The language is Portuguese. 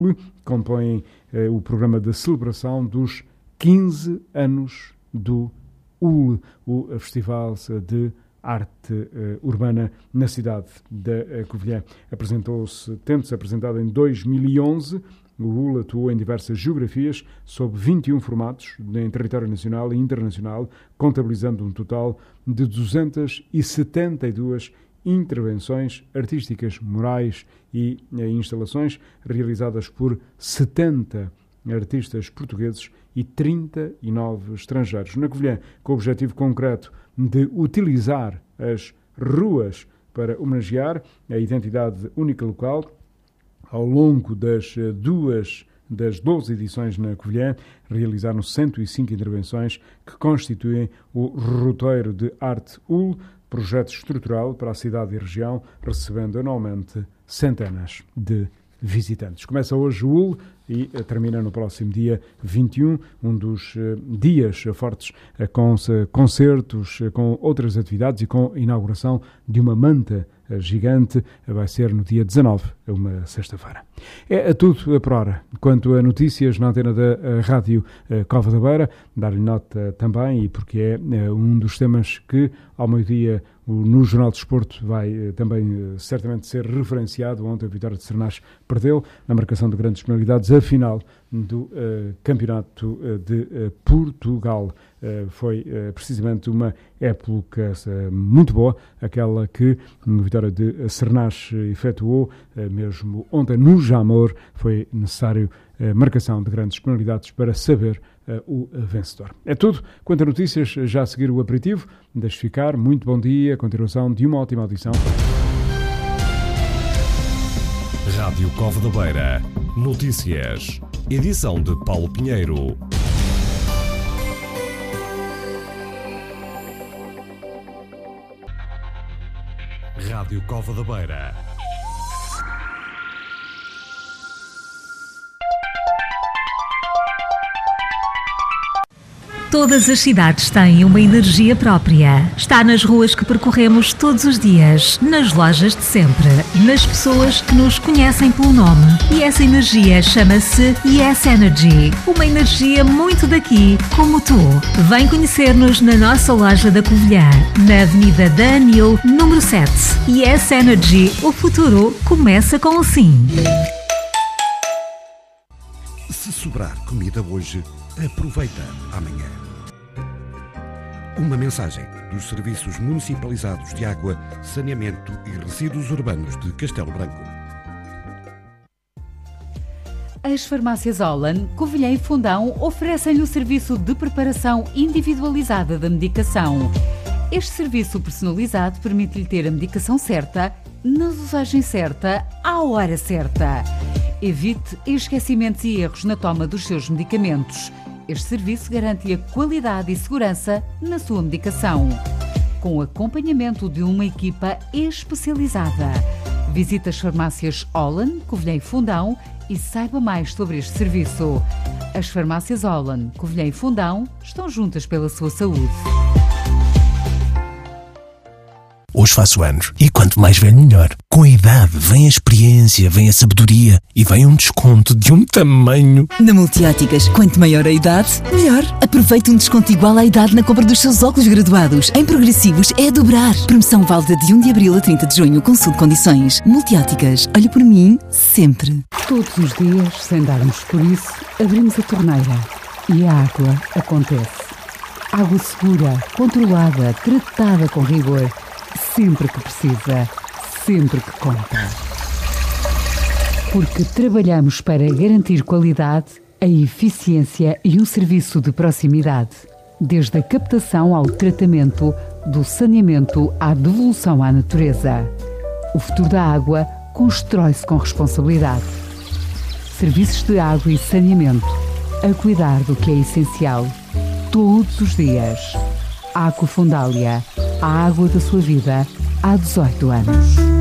compõem o programa de celebração dos 15 anos do UL, o Festival de Arte Urbana na cidade da Covilhã. Tendo-se apresentado em 2011, o UL atuou em diversas geografias, sob 21 formatos, em território nacional e internacional, contabilizando um total de 272 intervenções artísticas, morais e instalações realizadas por 70 artistas portugueses e 39 estrangeiros. Na Covilhã, com o objetivo concreto de utilizar as ruas para homenagear a identidade única local, ao longo das 12 edições na Covilhã, realizaram 105 intervenções que constituem o roteiro de Arte UL, projeto estrutural para a cidade e região, recebendo anualmente centenas de visitantes. Começa hoje o UL e termina no próximo dia 21, um dos dias fortes, com concertos, com outras atividades e com a inauguração de uma manta gigante. Vai ser no dia 19, uma sexta-feira. É tudo por hora. Quanto a notícias na antena da Rádio Cova da Beira, dar-lhe nota também, e porque é um dos temas que ao meio-dia no Jornal de Desporto vai também certamente ser referenciado. Ontem a Vitória de Sernás perdeu na marcação de grandes penalidades a final do Campeonato de Portugal. Foi precisamente uma época muito boa, aquela que a Vitória de Sernás efetuou. Mesmo ontem no Jamor foi necessário marcação de grandes penalidades para saber o vencedor. É tudo quanto a notícias. Já a seguir o aperitivo. Deixe ficar. Muito bom dia. Continuação de uma ótima audição. Rádio Cova da Beira. Notícias. Edição de Paulo Pinheiro. Rádio Cova da Beira. Todas as cidades têm uma energia própria. Está nas ruas que percorremos todos os dias, nas lojas de sempre, nas pessoas que nos conhecem pelo nome. E essa energia chama-se Yes Energy. Uma energia muito daqui, como tu. Vem conhecer-nos na nossa loja da Covilhã, na Avenida da Anil, número 7. Yes Energy. O futuro começa com o sim. Se sobrar comida hoje, aproveita amanhã. Uma mensagem dos Serviços Municipalizados de Água, Saneamento e Resíduos Urbanos de Castelo Branco. As farmácias Holland, Covilhã e Fundão oferecem-lhe o serviço de preparação individualizada da medicação. Este serviço personalizado permite-lhe ter a medicação certa, na dosagem certa, à hora certa. Evite esquecimentos e erros na toma dos seus medicamentos. Este serviço garante-lhe a qualidade e segurança na sua medicação, com o acompanhamento de uma equipa especializada. Visite as farmácias Holland, Covilhã e Fundão e saiba mais sobre este serviço. As farmácias Holland, Covilhã e Fundão estão juntas pela sua saúde. Hoje faço anos e quanto mais velho melhor. Com a idade vem a experiência, vem a sabedoria e vem um desconto de um tamanho. Na Multióticas, quanto maior a idade, melhor. Aproveite um desconto igual à idade na compra dos seus óculos graduados. Em progressivos é a dobrar. Promoção válida de 1 de abril a 30 de junho. Consulte condições. Multióticas, olhe por mim sempre. Todos os dias, sem darmos por isso, abrimos a torneira e a água acontece. Água segura, controlada, tratada com rigor. Sempre que precisa, sempre que conta. Porque trabalhamos para garantir qualidade, a eficiência e um serviço de proximidade. Desde a captação ao tratamento, do saneamento à devolução à natureza. O futuro da água constrói-se com responsabilidade. Serviços de água e saneamento, a cuidar do que é essencial, todos os dias. Aquafundália, a água da sua vida há 18 anos.